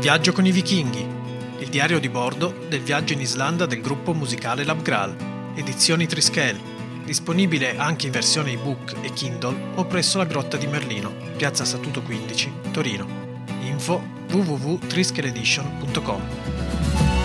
viaggio con i vichinghi, il diario di bordo del viaggio in Islanda del gruppo musicale Labgral, edizioni Trischel, disponibile anche in versione ebook e Kindle o presso la Grotta di Merlino, Piazza Statuto 15, Torino. Info www.trischeledition.com.